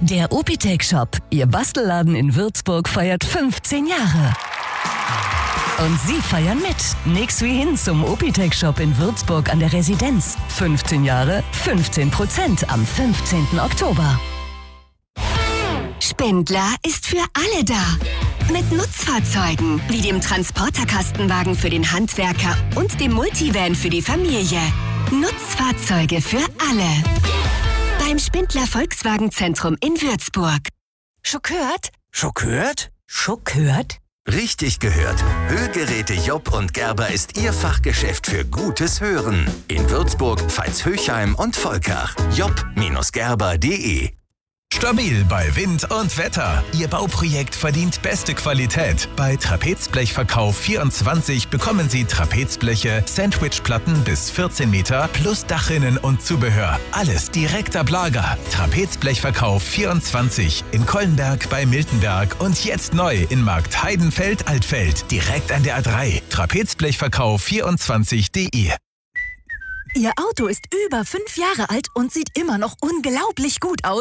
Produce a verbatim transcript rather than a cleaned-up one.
Der Opitech Shop, Ihr Bastelladen in Würzburg, feiert fünfzehn Jahre. Und Sie feiern mit. Nix wie hin zum Opitech Shop in Würzburg an der Residenz. fünfzehn Jahre, fünfzehn Prozent am fünfzehnten Oktober. Spindler ist für alle da. Mit Nutzfahrzeugen wie dem Transporterkastenwagen für den Handwerker und dem Multivan für die Familie. Nutzfahrzeuge für alle. Beim Spindler Volkswagen Zentrum in Würzburg. Schockiert? Schockiert? Schockiert? Richtig gehört. Hörgeräte Jopp und Gerber ist Ihr Fachgeschäft für gutes Hören. In Würzburg, Veitshöchheim und Volkach. jopp Gerber punkt de. Stabil bei Wind und Wetter. Ihr Bauprojekt verdient beste Qualität. Bei Trapezblechverkauf vierundzwanzig bekommen Sie Trapezbleche, Sandwichplatten bis vierzehn Meter plus Dachrinnen und Zubehör. Alles direkt ab Lager. Trapezblechverkauf vierundzwanzig in Kollenberg bei Miltenberg und jetzt neu in Markt Heidenfeld-Altfeld. Direkt an der A drei. Trapezblechverkauf vierundzwanzig punkt de. Ihr Auto ist über fünf Jahre alt und sieht immer noch unglaublich gut aus.